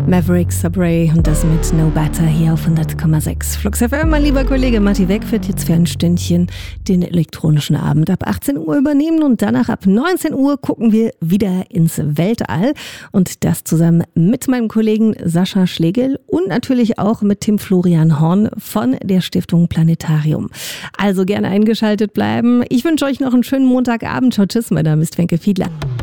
Maverick Sabre und das mit No Better hier auf 100,6. Flux FM, mein lieber Kollege Matti Weck wird jetzt für ein Stündchen den elektronischen Abend ab 18 Uhr übernehmen und danach ab 19 Uhr gucken wir wieder ins Weltall und das zusammen mit meinem Kollegen Sascha Schlegel und natürlich auch mit Tim Florian Horn von der Stiftung Planetarium. Also gerne eingeschaltet bleiben. Ich wünsche euch noch einen schönen Montagabend. Ciao, tschüss, mein Name ist Wenke Fiedler.